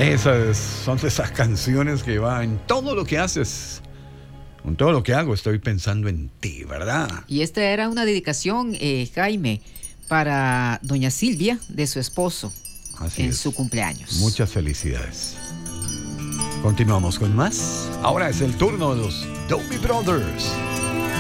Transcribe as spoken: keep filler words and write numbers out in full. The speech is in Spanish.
Esas son esas canciones que van en todo lo que haces. En todo lo que hago estoy pensando en ti, ¿verdad? Y esta era una dedicación, eh, Jaime, para doña Silvia, de su esposo, Así en es. su cumpleaños. Muchas felicidades. Continuamos con más. Ahora es el turno de los Doobie Brothers.